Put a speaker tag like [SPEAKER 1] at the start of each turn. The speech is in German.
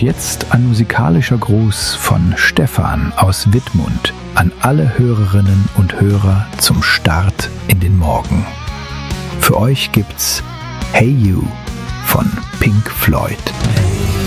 [SPEAKER 1] Und jetzt ein musikalischer Gruß von Stefan aus Wittmund an alle Hörerinnen und Hörer zum Start in den Morgen. Für euch gibt's Hey You von Pink Floyd.